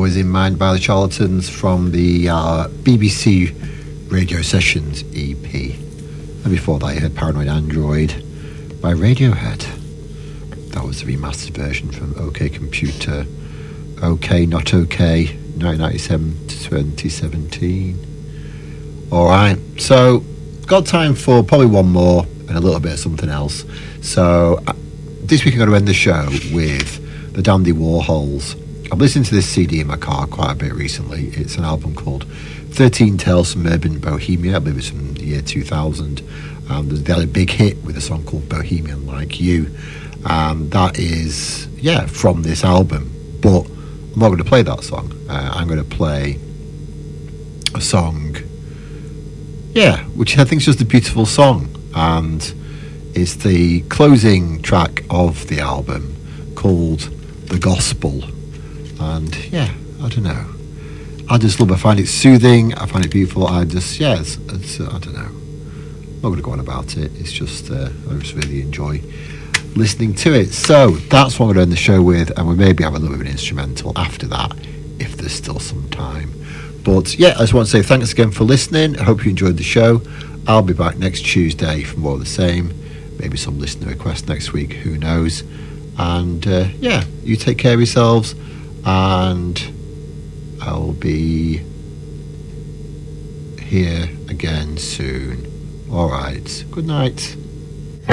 Always in Mind by the Charlatans from the BBC Radio Sessions EP. And before that you heard Paranoid Android by Radiohead. That was the remastered version from OK Computer, OK Not OK, 1997 to 2017. Alright, so got time for probably one more and a little bit of something else. So this week I'm going to end the show with the Dandy Warhols. I've listened to this CD in my car quite a bit recently. It's an album called 13 Tales from Urban Bohemia. I believe it's from the year 2000. They had a big hit with a song called Bohemian Like You. That is, from this album. But I'm not going to play that song. I'm going to play a song, which I think is just a beautiful song. And it's the closing track of the album called The Gospel. And I don't know. I just love it. I find it soothing. I find it beautiful. I just, it's I don't know. I'm not going to go on about it. It's just, I just really enjoy listening to it. So that's what I'm going to end the show with. And we maybe have a little bit of an instrumental after that, if there's still some time. But I just want to say thanks again for listening. I hope you enjoyed the show. I'll be back next Tuesday for more of the same. Maybe some listener requests next week. Who knows? And you take care of yourselves. And I'll be here again soon. All right. Good night.